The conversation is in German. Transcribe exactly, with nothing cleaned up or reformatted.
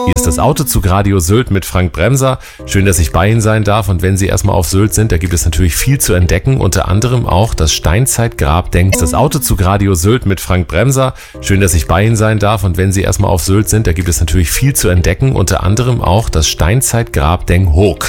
Hier ist das Autozug Radio Sylt mit Frank Bremser. Schön, dass ich bei Ihnen sein darf. Und wenn Sie erstmal auf Sylt sind, da gibt es natürlich viel zu entdecken. Unter anderem auch das Steinzeitgrabdenkmal. Das Autozug Radio Sylt mit Frank Bremser. Schön, dass ich bei Ihnen sein darf. Und wenn Sie erstmal auf Sylt sind, da gibt es natürlich viel zu entdecken. Unter anderem auch das Steinzeitgrabdenkmal.